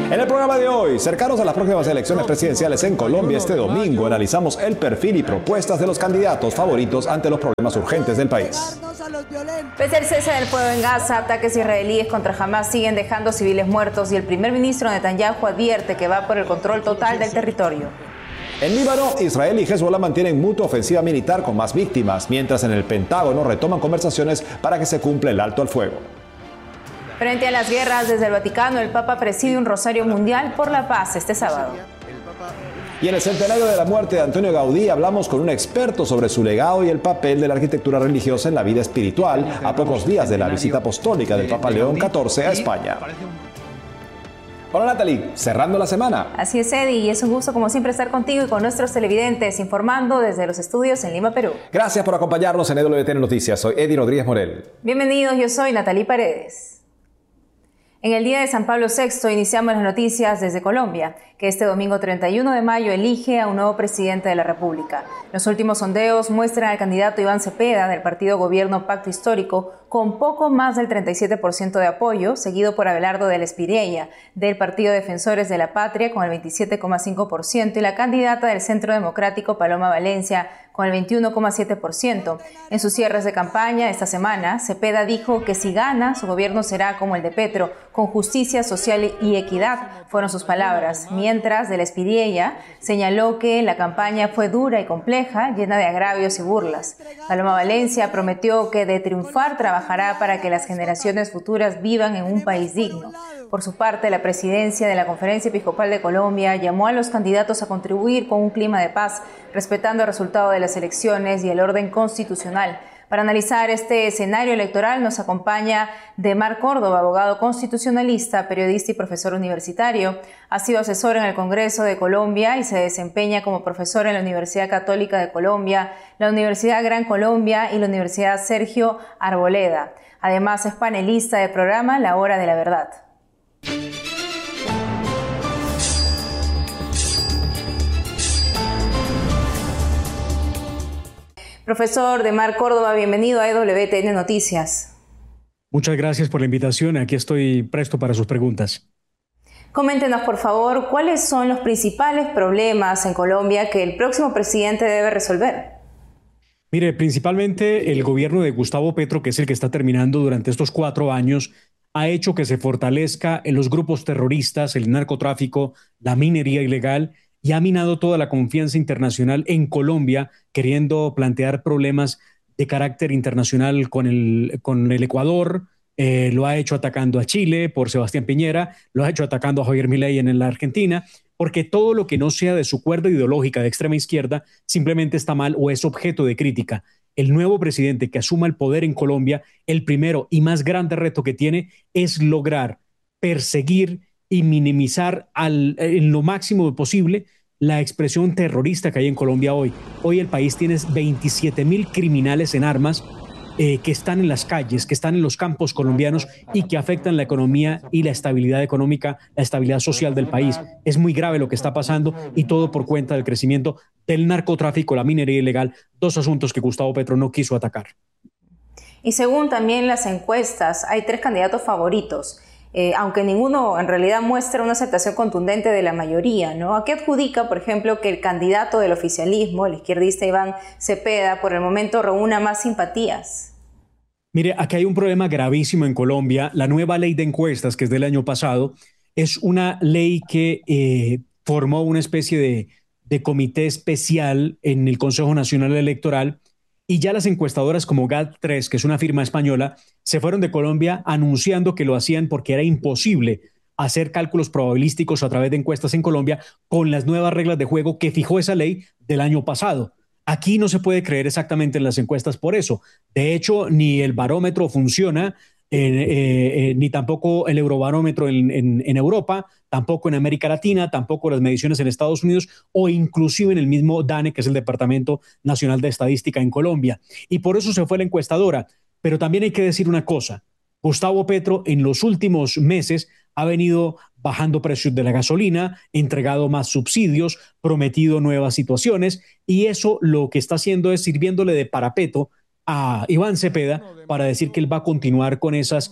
En el programa de hoy, cercanos a las próximas elecciones presidenciales en Colombia, este domingo analizamos el perfil y propuestas de los candidatos favoritos ante los problemas urgentes del país. Pese al cese del fuego en Gaza, ataques israelíes contra Hamas siguen dejando civiles muertos y el primer ministro Netanyahu advierte que va por el control total del territorio. En Líbano, Israel y Hezbollah mantienen mutua ofensiva militar con más víctimas, mientras en el Pentágono retoman conversaciones para que se cumpla el alto al fuego. Frente a las guerras, desde el Vaticano, el Papa preside un rosario mundial por la paz este sábado. Y en el centenario de la muerte de Antonio Gaudí hablamos con un experto sobre su legado y el papel de la arquitectura religiosa en la vida espiritual a pocos días de la visita apostólica del Papa León XIV a España. Hola Natalie, cerrando la semana. Así es, Eddie, y es un gusto como siempre estar contigo y con nuestros televidentes informando desde los estudios en Lima, Perú. Gracias por acompañarnos en EWTN Noticias. Soy Eddie Rodríguez Morel. Bienvenidos, yo soy Natalie Paredes. En el día de San Pablo VI iniciamos las noticias desde Colombia, que este domingo 31 de mayo elige a un nuevo presidente de la República. Los últimos sondeos muestran al candidato Iván Cepeda del partido Gobierno Pacto Histórico con poco más del 37% de apoyo, seguido por Abelardo del Espiriella del Partido Defensores de la Patria con el 27,5% y la candidata del Centro Democrático Paloma Valencia con el 21,7%. En sus cierres de campaña esta semana, Cepeda dijo que si gana, su gobierno será como el de Petro, con justicia social y equidad, fueron sus palabras. Mientras, del Espiriella señaló que la campaña fue dura y compleja, llena de agravios y burlas. Paloma Valencia prometió que de triunfar trabajará para que las generaciones futuras vivan en un país digno. Por su parte, la presidencia de la Conferencia Episcopal de Colombia llamó a los candidatos a contribuir con un clima de paz, respetando el resultado de las elecciones y el orden constitucional. Para analizar este escenario electoral nos acompaña Demar Córdoba, abogado constitucionalista, periodista y profesor universitario. Ha sido asesor en el Congreso de Colombia y se desempeña como profesor en la Universidad Católica de Colombia, la Universidad Gran Colombia y la Universidad Sergio Arboleda. Además es panelista del programa La Hora de la Verdad. Profesor Demar Córdoba, bienvenido a EWTN Noticias. Muchas gracias por la invitación. Aquí estoy presto para sus preguntas. Coméntenos, por favor, ¿cuáles son los principales problemas en Colombia que el próximo presidente debe resolver? Mire, principalmente el gobierno de Gustavo Petro, que es el que está terminando durante estos 4 años, ha hecho que se fortalezca en los grupos terroristas, el narcotráfico, la minería ilegal, y ha minado toda la confianza internacional en Colombia, queriendo plantear problemas de carácter internacional con el Ecuador. Lo ha hecho atacando a Chile por Sebastián Piñera, lo ha hecho atacando a Javier Milei en la Argentina, porque todo lo que no sea de su cuerda ideológica de extrema izquierda simplemente está mal o es objeto de crítica. El nuevo presidente que asuma el poder en Colombia, el primero y más grande reto que tiene es lograr perseguir y minimizar en lo máximo posible la expresión terrorista que hay en Colombia hoy. Hoy el país tiene 27.000 criminales en armas que están en las calles, que están en los campos colombianos y que afectan la economía y la estabilidad económica, la estabilidad social del país. Es muy grave lo que está pasando y todo por cuenta del crecimiento del narcotráfico, la minería ilegal, 2 asuntos que Gustavo Petro no quiso atacar. Y según también las encuestas, hay 3 candidatos favoritos. Aunque ninguno en realidad muestra una aceptación contundente de la mayoría, ¿no? ¿A qué adjudica, por ejemplo, que el candidato del oficialismo, el izquierdista Iván Cepeda, por el momento reúna más simpatías? Mire, aquí hay un problema gravísimo en Colombia. La nueva ley de encuestas, que es del año pasado, es una ley que formó una especie de comité especial en el Consejo Nacional Electoral. Y ya las encuestadoras como GAD3, que es una firma española, se fueron de Colombia anunciando que lo hacían porque era imposible hacer cálculos probabilísticos a través de encuestas en Colombia con las nuevas reglas de juego que fijó esa ley del año pasado. Aquí no se puede creer exactamente en las encuestas por eso. De hecho, ni el barómetro funciona, ni tampoco el eurobarómetro en Europa, tampoco en América Latina, tampoco las mediciones en Estados Unidos o inclusive en el mismo DANE, que es el Departamento Nacional de Estadística en Colombia. Y por eso se fue la encuestadora. Pero también hay que decir una cosa. Gustavo Petro en los últimos meses ha venido bajando precios de la gasolina, entregado más subsidios, prometido nuevas situaciones y eso lo que está haciendo es sirviéndole de parapeto a Iván Cepeda para decir que él va a continuar con esas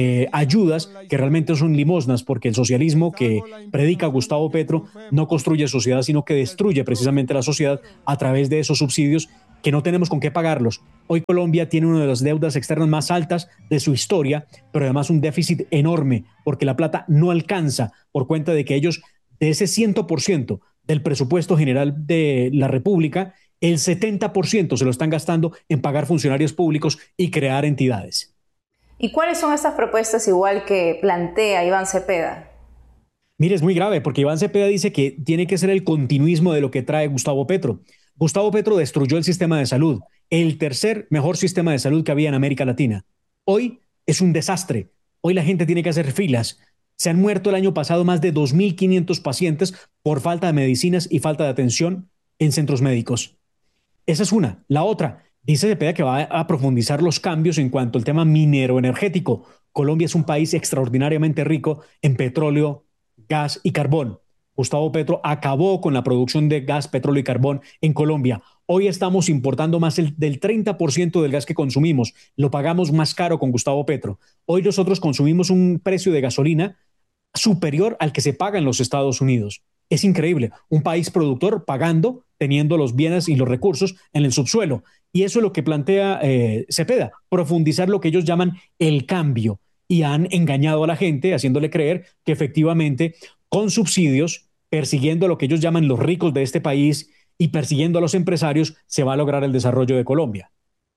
ayudas que realmente son limosnas, porque el socialismo que predica Gustavo Petro no construye sociedad, sino que destruye precisamente la sociedad a través de esos subsidios que no tenemos con qué pagarlos. Hoy Colombia tiene una de las deudas externas más altas de su historia, pero además un déficit enorme, porque la plata no alcanza por cuenta de que ellos, de ese 100% del presupuesto general de la República, el 70% se lo están gastando en pagar funcionarios públicos y crear entidades. ¿Y cuáles son estas propuestas igual que plantea Iván Cepeda? Mire, es muy grave porque Iván Cepeda dice que tiene que ser el continuismo de lo que trae Gustavo Petro. Gustavo Petro destruyó el sistema de salud, el tercer mejor sistema de salud que había en América Latina. Hoy es un desastre. Hoy la gente tiene que hacer filas. Se han muerto el año pasado más de 2.500 pacientes por falta de medicinas y falta de atención en centros médicos. Esa es una. La otra, dice Cepeda que va a profundizar los cambios en cuanto al tema minero energético. Colombia es un país extraordinariamente rico en petróleo, gas y carbón. Gustavo Petro acabó con la producción de gas, petróleo y carbón en Colombia. Hoy estamos importando más del 30% del gas que consumimos. Lo pagamos más caro con Gustavo Petro. Hoy nosotros consumimos un precio de gasolina superior al que se paga en los Estados Unidos. Es increíble. Un país productor pagando, teniendo los bienes y los recursos en el subsuelo. Y eso es lo que plantea Cepeda, profundizar lo que ellos llaman el cambio. Y han engañado a la gente haciéndole creer que efectivamente con subsidios, persiguiendo a lo que ellos llaman los ricos de este país y persiguiendo a los empresarios, se va a lograr el desarrollo de Colombia.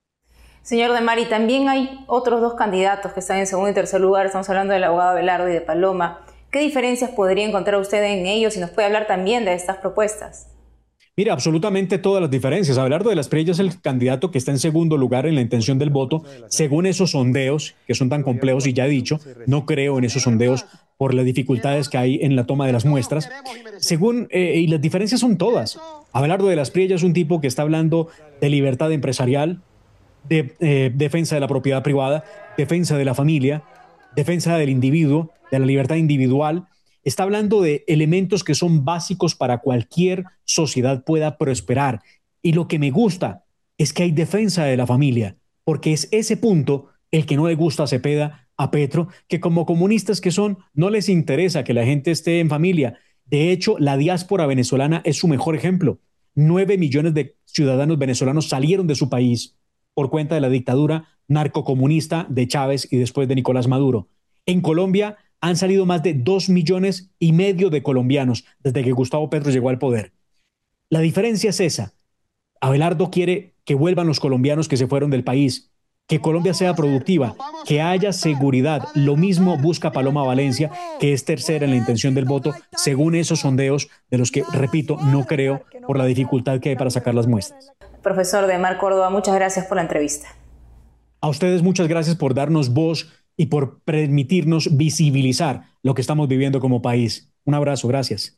Señor De Mari, también hay otros dos candidatos que están en segundo y tercer lugar. Estamos hablando del abogado Abelardo y de Paloma. ¿Qué diferencias podría encontrar usted en ellos? Y nos puede hablar también de estas propuestas. Mira, absolutamente todas las diferencias. Abelardo de las Priellas es el candidato que está en segundo lugar en la intención del voto, según esos sondeos, que son tan complejos y ya he dicho, no creo en esos sondeos por las dificultades que hay en la toma de las muestras. Y las diferencias son todas. Abelardo de las Priellas es un tipo que está hablando de libertad empresarial, de defensa de la propiedad privada, defensa de la familia, defensa del individuo, de la libertad individual. Está hablando de elementos que son básicos para cualquier sociedad pueda prosperar. Y lo que me gusta es que hay defensa de la familia, porque es ese punto el que no le gusta a Cepeda, a Petro, que como comunistas que son, no les interesa que la gente esté en familia. De hecho, la diáspora venezolana es su mejor ejemplo. 9 millones de ciudadanos venezolanos salieron de su país por cuenta de la dictadura narcocomunista de Chávez y después de Nicolás Maduro. En Colombia han salido más de 2,5 millones de colombianos desde que Gustavo Petro llegó al poder. La diferencia es esa. Abelardo quiere que vuelvan los colombianos que se fueron del país, que Colombia sea productiva, que haya seguridad. Lo mismo busca Paloma Valencia, que es tercera en la intención del voto, según esos sondeos de los que, repito, no creo por la dificultad que hay para sacar las muestras. Profesor Demar Córdoba, muchas gracias por la entrevista. A ustedes muchas gracias por darnos voz y por permitirnos visibilizar lo que estamos viviendo como país. Un abrazo, gracias.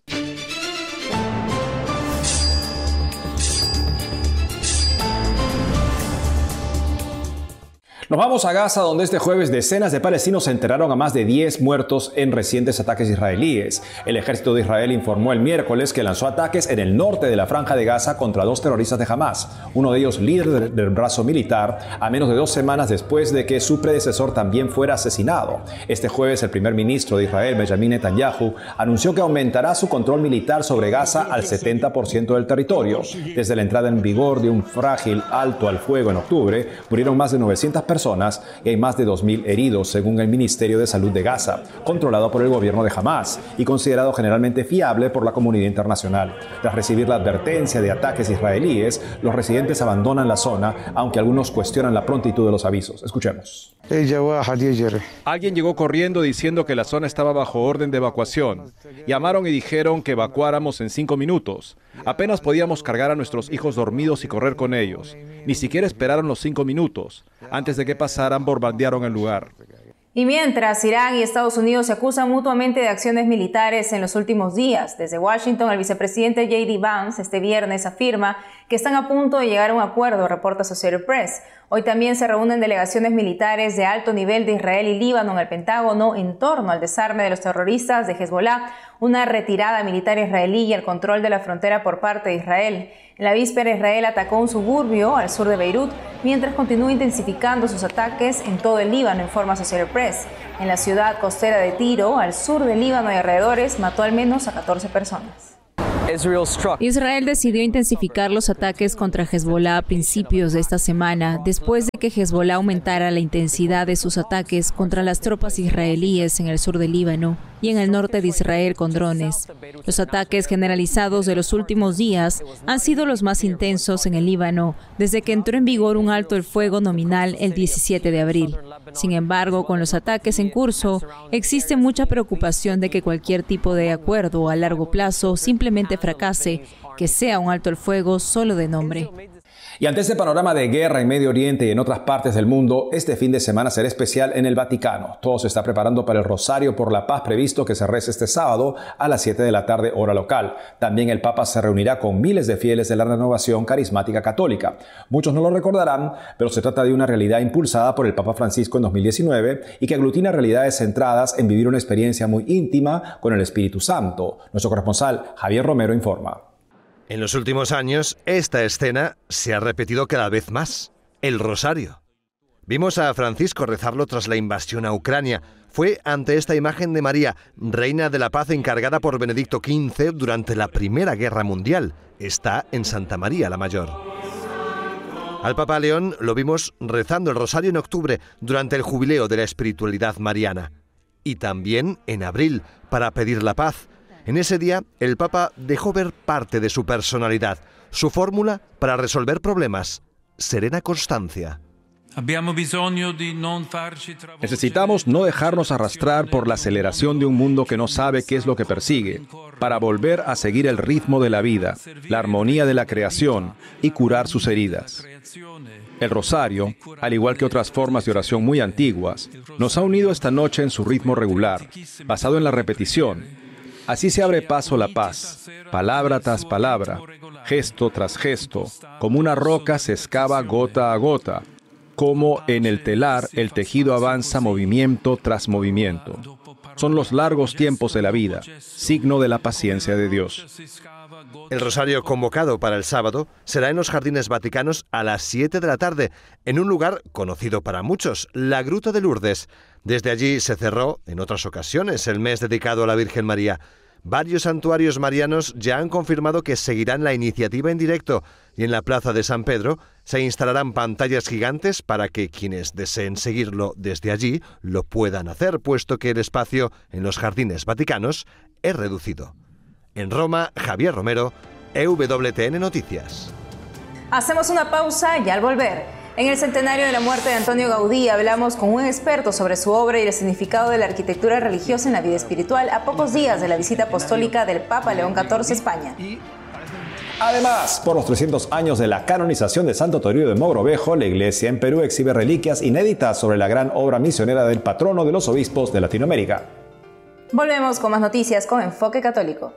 Nos vamos a Gaza, donde este jueves decenas de palestinos se enteraron a más de 10 muertos en recientes ataques israelíes. El ejército de Israel informó el miércoles que lanzó ataques en el norte de la franja de Gaza contra 2 terroristas de Hamás, uno de ellos líder del brazo militar, a menos de 2 semanas después de que su predecesor también fuera asesinado. Este jueves el primer ministro de Israel, Benjamin Netanyahu, anunció que aumentará su control militar sobre Gaza al 70% del territorio. Desde la entrada en vigor de un frágil alto al fuego en octubre, murieron más de 900 personas y hay más de 2.000 heridos, según el Ministerio de Salud de Gaza, controlado por el gobierno de Hamás y considerado generalmente fiable por la comunidad internacional. Tras recibir la advertencia de ataques israelíes, los residentes abandonan la zona, aunque algunos cuestionan la prontitud de los avisos. Escuchemos. Alguien llegó corriendo diciendo que la zona estaba bajo orden de evacuación. Llamaron y dijeron que evacuáramos en 5 minutos. Apenas podíamos cargar a nuestros hijos dormidos y correr con ellos. Ni siquiera esperaron los 5 minutos. Antes de que pasaran, bombardearon el lugar. Y mientras Irán y Estados Unidos se acusan mutuamente de acciones militares en los últimos días, desde Washington el vicepresidente J.D. Vance este viernes afirma que están a punto de llegar a un acuerdo, reporta Associated Press. Hoy también se reúnen delegaciones militares de alto nivel de Israel y Líbano en el Pentágono en torno al desarme de los terroristas de Hezbollah, una retirada militar israelí y el control de la frontera por parte de Israel. En la víspera, Israel atacó un suburbio al sur de Beirut, mientras continúa intensificando sus ataques en todo el Líbano, informa Associated Press. En la ciudad costera de Tiro, al sur del Líbano y alrededores, mató al menos a 14 personas. Israel decidió intensificar los ataques contra Hezbollah a principios de esta semana, después de que Hezbollah aumentara la intensidad de sus ataques contra las tropas israelíes en el sur del Líbano y en el norte de Israel con drones. Los ataques generalizados de los últimos días han sido los más intensos en el Líbano desde que entró en vigor un alto el fuego nominal el 17 de abril. Sin embargo, con los ataques en curso, existe mucha preocupación de que cualquier tipo de acuerdo a largo plazo simplemente fracase, que sea un alto el fuego solo de nombre. Y ante este panorama de guerra en Medio Oriente y en otras partes del mundo, este fin de semana será especial en el Vaticano. Todo se está preparando para el Rosario por la Paz previsto que se rece este sábado a las 7 de la tarde, hora local. También el Papa se reunirá con miles de fieles de la Renovación Carismática Católica. Muchos no lo recordarán, pero se trata de una realidad impulsada por el Papa Francisco en 2019 y que aglutina realidades centradas en vivir una experiencia muy íntima con el Espíritu Santo. Nuestro corresponsal Javier Romero informa. En los últimos años, esta escena se ha repetido cada vez más. El Rosario. Vimos a Francisco rezarlo tras la invasión a Ucrania. Fue ante esta imagen de María, Reina de la Paz encargada por Benedicto XV durante la Primera Guerra Mundial. Está en Santa María la Mayor. Al Papa León lo vimos rezando el Rosario en octubre durante el Jubileo de la Espiritualidad Mariana. Y también en abril, para pedir la paz. En ese día, el Papa dejó ver parte de su personalidad, su fórmula para resolver problemas: serena constancia. Necesitamos no dejarnos arrastrar por la aceleración de un mundo que no sabe qué es lo que persigue, para volver a seguir el ritmo de la vida, la armonía de la creación y curar sus heridas. El Rosario, al igual que otras formas de oración muy antiguas, nos ha unido esta noche en su ritmo regular, basado en la repetición. Así se abre paso la paz, palabra tras palabra, gesto tras gesto, como una roca se excava gota a gota, como en el telar el tejido avanza movimiento tras movimiento. Son los largos tiempos de la vida, signo de la paciencia de Dios. El Rosario convocado para el sábado será en los Jardines Vaticanos a las 7 de la tarde, en un lugar conocido para muchos, la Gruta de Lourdes. Desde allí se cerró, en otras ocasiones, el mes dedicado a la Virgen María. Varios santuarios marianos ya han confirmado que seguirán la iniciativa en directo y en la Plaza de San Pedro se instalarán pantallas gigantes para que quienes deseen seguirlo desde allí lo puedan hacer, puesto que el espacio en los Jardines Vaticanos es reducido. En Roma, Javier Romero, EWTN Noticias. Hacemos una pausa y al volver, en el centenario de la muerte de Antonio Gaudí hablamos con un experto sobre su obra y el significado de la arquitectura religiosa en la vida espiritual a pocos días de la visita apostólica del Papa León XIV a España. Además, por los 300 años de la canonización de Santo Toribio de Mogrovejo, la Iglesia en Perú exhibe reliquias inéditas sobre la gran obra misionera del patrono de los obispos de Latinoamérica. Volvemos con más noticias con Enfoque Católico.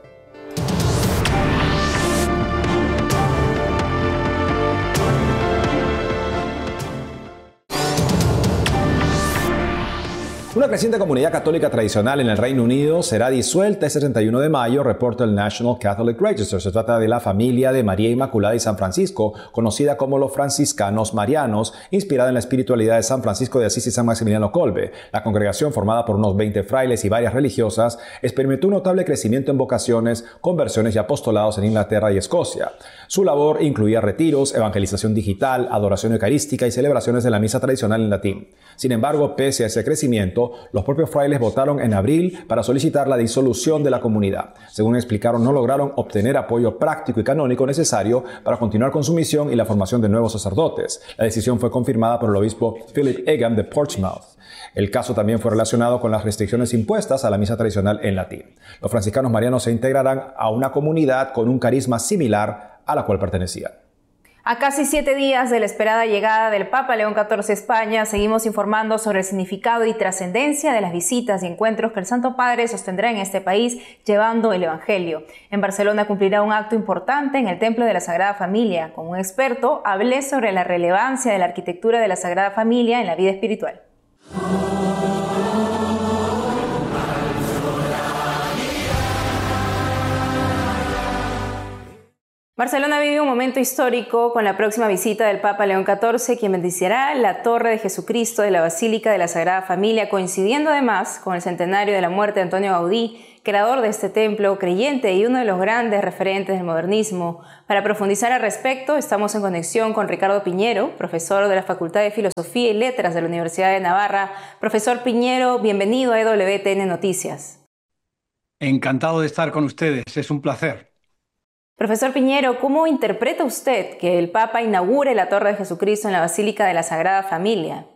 Una creciente comunidad católica tradicional en el Reino Unido será disuelta este 31 de mayo, reporta el National Catholic Register. Se trata de la familia de María Inmaculada y San Francisco, conocida como los franciscanos marianos, inspirada en la espiritualidad de San Francisco de Asís y San Maximiliano Kolbe. La congregación, formada por unos 20 frailes y varias religiosas, experimentó un notable crecimiento en vocaciones, conversiones y apostolados en Inglaterra y Escocia. Su labor incluía retiros, evangelización digital, adoración eucarística y celebraciones de la misa tradicional en latín. Sin embargo, pese a ese crecimiento, los propios frailes votaron en abril para solicitar la disolución de la comunidad. Según explicaron, no lograron obtener apoyo práctico y canónico necesario para continuar con su misión y la formación de nuevos sacerdotes. La decisión fue confirmada por el obispo Philip Egham de Portsmouth. El caso también fue relacionado con las restricciones impuestas a la misa tradicional en latín. Los franciscanos marianos se integrarán a una comunidad con un carisma similar a la cual pertenecían. A casi 7 días de la esperada llegada del Papa León XIV a España, seguimos informando sobre el significado y trascendencia de las visitas y encuentros que el Santo Padre sostendrá en este país llevando el Evangelio. En Barcelona cumplirá un acto importante en el Templo de la Sagrada Familia. Con un experto hablé sobre la relevancia de la arquitectura de la Sagrada Familia en la vida espiritual. Barcelona vive un momento histórico con la próxima visita del Papa León XIV, quien bendecirá la Torre de Jesucristo de la Basílica de la Sagrada Familia, coincidiendo además con el centenario de la muerte de Antonio Gaudí, creador de este templo, creyente y uno de los grandes referentes del modernismo. Para profundizar al respecto, estamos en conexión con Ricardo Piñero, profesor de la Facultad de Filosofía y Letras de la Universidad de Navarra. Profesor Piñero, bienvenido a EWTN Noticias. Encantado de estar con ustedes, es un placer. Profesor Piñero, ¿cómo interpreta usted que el Papa inaugure la Torre de Jesucristo en la Basílica de la Sagrada Familia?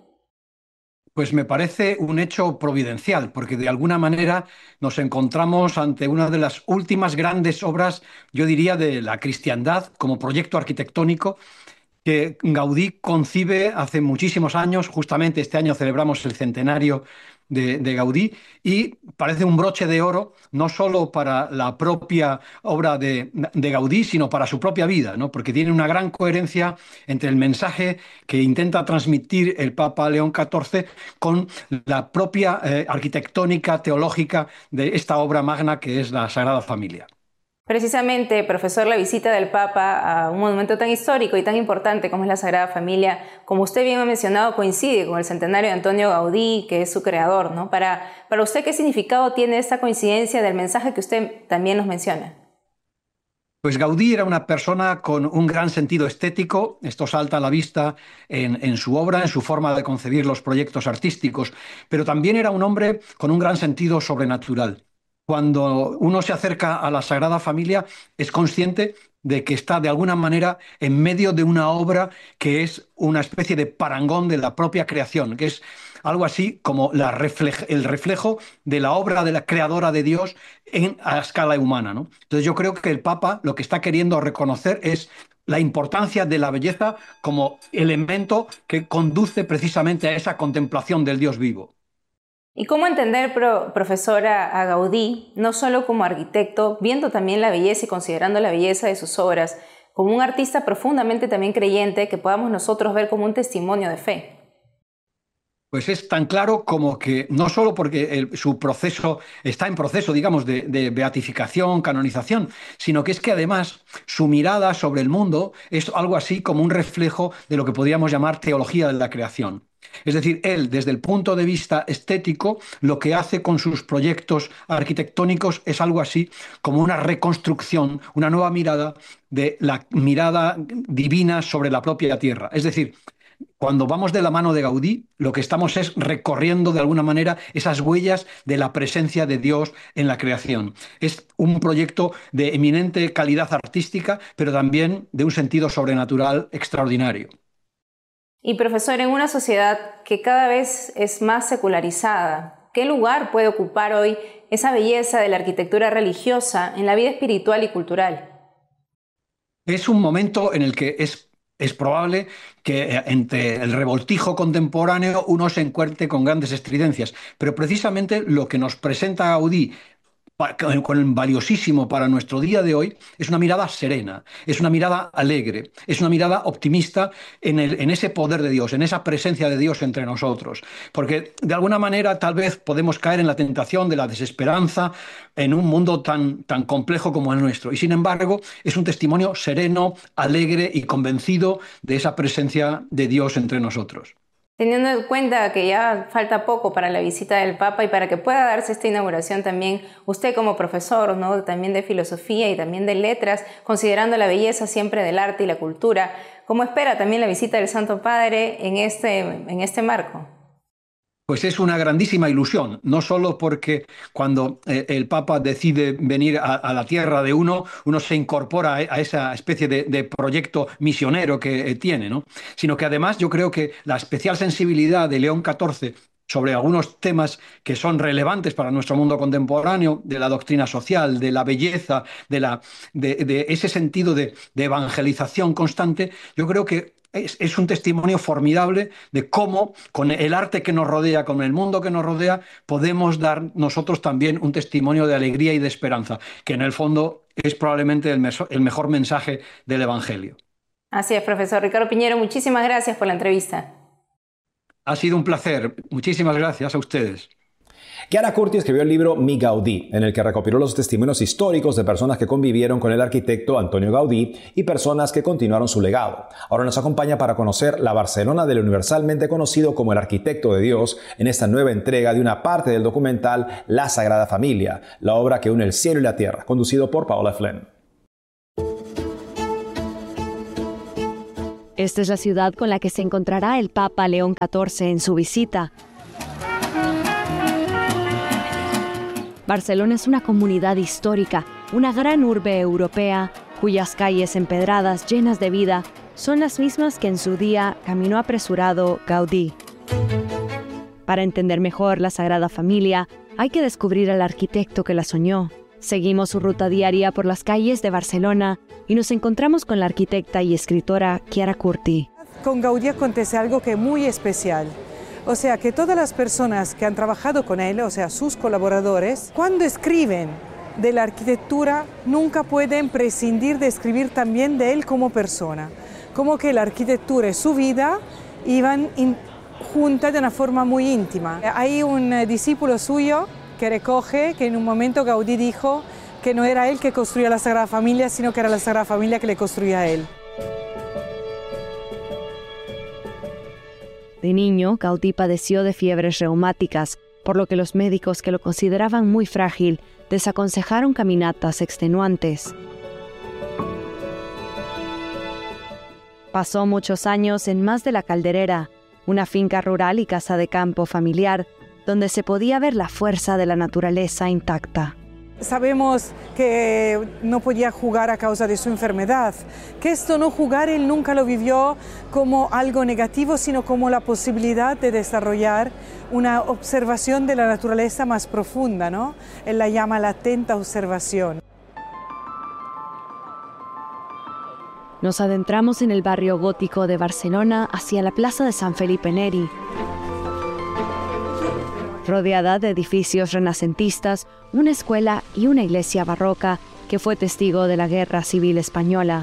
Pues me parece un hecho providencial, porque de alguna manera nos encontramos ante una de las últimas grandes obras, yo diría, de la cristiandad como proyecto arquitectónico que Gaudí concibe hace muchísimos años. Justamente este año celebramos el centenario de Gaudí y parece un broche de oro no solo para la propia obra de Gaudí, sino para su propia vida, ¿no? Porque tiene una gran coherencia entre el mensaje que intenta transmitir el Papa León XIV con la propia arquitectónica teológica de esta obra magna que es la Sagrada Familia. Precisamente, profesor, la visita del Papa a un monumento tan histórico y tan importante como es la Sagrada Familia, como usted bien ha mencionado, coincide con el centenario de Antonio Gaudí, que es su creador, ¿no? Para usted, ¿qué significado tiene esta coincidencia del mensaje que usted también nos menciona? Pues Gaudí era una persona con un gran sentido estético, esto salta a la vista en su obra, en su forma de concebir los proyectos artísticos, pero también era un hombre con un gran sentido sobrenatural. Cuando uno se acerca a la Sagrada Familia es consciente de que está de alguna manera en medio de una obra que es una especie de parangón de la propia creación, que es algo así como el reflejo de la obra de la creadora de Dios a escala humana, ¿no? Entonces yo creo que el Papa lo que está queriendo reconocer es la importancia de la belleza como elemento que conduce precisamente a esa contemplación del Dios vivo. ¿Y cómo entender, profesora, a Gaudí, no solo como arquitecto, viendo también la belleza y considerando la belleza de sus obras, como un artista profundamente también creyente que podamos nosotros ver como un testimonio de fe? Pues es tan claro como que no solo porque su proceso está en proceso, digamos, de beatificación, canonización, sino que es que además su mirada sobre el mundo es algo así como un reflejo de lo que podríamos llamar teología de la creación. Es decir, él, desde el punto de vista estético, lo que hace con sus proyectos arquitectónicos es algo así como una reconstrucción, una nueva mirada de la mirada divina sobre la propia tierra. Es decir, cuando vamos de la mano de Gaudí, lo que estamos es recorriendo de alguna manera esas huellas de la presencia de Dios en la creación. Es un proyecto de eminente calidad artística, pero también de un sentido sobrenatural extraordinario. Y profesor, en una sociedad que cada vez es más secularizada, ¿qué lugar puede ocupar hoy esa belleza de la arquitectura religiosa en la vida espiritual y cultural? Es un momento en el que es probable que entre el revoltijo contemporáneo uno se encuentre con grandes estridencias, pero precisamente lo que nos presenta Gaudí con valiosísimo para nuestro día de hoy es una mirada serena, es una mirada alegre, es una mirada optimista en ese poder de Dios, en esa presencia de Dios entre nosotros. Porque de alguna manera tal vez podemos caer en la tentación de la desesperanza en un mundo tan complejo como el nuestro. Y sin embargo es un testimonio sereno, alegre y convencido de esa presencia de Dios entre nosotros. Teniendo en cuenta que ya falta poco para la visita del Papa y para que pueda darse esta inauguración también, usted como profesor, ¿no?, también de filosofía y también de letras, considerando la belleza siempre del arte y la cultura, ¿cómo espera también la visita del Santo Padre en este marco? Pues es una grandísima ilusión, no solo porque cuando el Papa decide venir a la tierra de uno se incorpora a esa especie de proyecto misionero que tiene, ¿no? Sino que además yo creo que la especial sensibilidad de León XIV sobre algunos temas que son relevantes para nuestro mundo contemporáneo, de la doctrina social, de la belleza, de ese sentido de evangelización constante, yo creo que es un testimonio formidable de cómo con el arte que nos rodea, con el mundo que nos rodea, podemos dar nosotros también un testimonio de alegría y de esperanza, que en el fondo es probablemente el mejor mensaje del Evangelio. Así es, profesor Ricardo Piñero, muchísimas gracias por la entrevista. Ha sido un placer. Muchísimas gracias a ustedes. Chiara Curti escribió el libro Mi Gaudí, en el que recopiló los testimonios históricos de personas que convivieron con el arquitecto Antonio Gaudí y personas que continuaron su legado. Ahora nos acompaña para conocer la Barcelona del universalmente conocido como el arquitecto de Dios en esta nueva entrega de una parte del documental La Sagrada Familia, la obra que une el cielo y la tierra, conducido por Paola Flynn. Esta es la ciudad con la que se encontrará el Papa León XIV en su visita. Barcelona es una comunidad histórica, una gran urbe europea, cuyas calles empedradas llenas de vida son las mismas que en su día caminó apresurado Gaudí. Para entender mejor la Sagrada Familia, hay que descubrir al arquitecto que la soñó. Seguimos su ruta diaria por las calles de Barcelona y nos encontramos con la arquitecta y escritora Chiara Curti. Con Gaudí acontece algo que es muy especial. O sea, que todas las personas que han trabajado con él, o sea, sus colaboradores, cuando escriben de la arquitectura, nunca pueden prescindir de escribir también de él como persona. Como que la arquitectura y su vida iban juntas de una forma muy íntima. Hay un discípulo suyo que recoge que en un momento Gaudí dijo que no era él que construía la Sagrada Familia, sino que era la Sagrada Familia que le construía a él. De niño, Gaudí padeció de fiebres reumáticas, por lo que los médicos que lo consideraban muy frágil desaconsejaron caminatas extenuantes. Pasó muchos años en Mas de la Calderera, una finca rural y casa de campo familiar, donde se podía ver la fuerza de la naturaleza intacta. Sabemos que no podía jugar a causa de su enfermedad, que esto no jugar él nunca lo vivió como algo negativo, sino como la posibilidad de desarrollar una observación de la naturaleza más profunda, ¿no? Él la llama la atenta observación. Nos adentramos en el barrio gótico de Barcelona hacia la plaza de San Felipe Neri. Rodeada de edificios renacentistas, una escuela y una iglesia barroca que fue testigo de la Guerra Civil Española.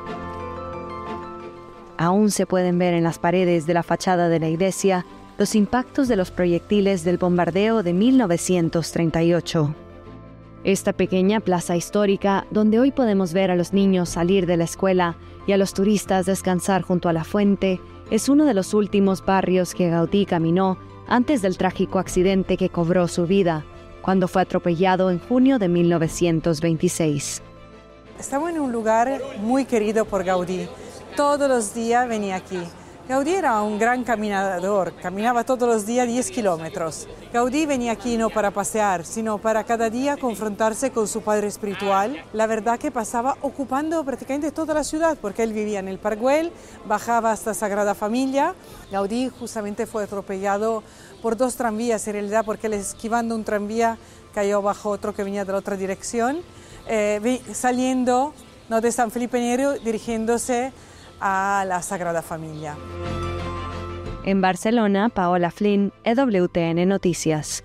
Aún se pueden ver en las paredes de la fachada de la iglesia los impactos de los proyectiles del bombardeo de 1938. Esta pequeña plaza histórica, donde hoy podemos ver a los niños salir de la escuela y a los turistas descansar junto a la fuente, es uno de los últimos barrios que Gaudí caminó antes del trágico accidente que cobró su vida, cuando fue atropellado en junio de 1926. Estamos en un lugar muy querido por Gaudí. Todos los días venía aquí. Gaudí era un gran caminador, caminaba todos los días 10 kilómetros. Gaudí venía aquí no para pasear, sino para cada día confrontarse con su padre espiritual. La verdad que pasaba ocupando prácticamente toda la ciudad, porque él vivía en el Parc Güell, bajaba hasta Sagrada Familia. Gaudí justamente fue atropellado por 2 tranvías, en realidad, porque él esquivando un tranvía cayó bajo otro que venía de la otra dirección, saliendo de San Felipe Neri, dirigiéndose a la Sagrada Familia. En Barcelona, Paola Flynn, EWTN Noticias.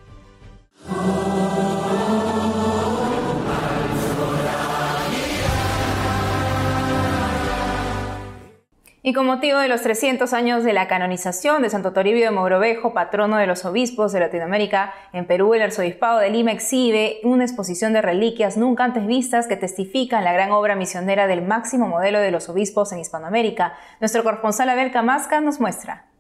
Y con motivo de los 300 años de la canonización de Santo Toribio de Mogrovejo, patrono de los obispos de Latinoamérica, en Perú el Arzobispado de Lima exhibe una exposición de reliquias nunca antes vistas que testifican la gran obra misionera del máximo modelo de los obispos en Hispanoamérica. Nuestro corresponsal Abel Camasca nos muestra.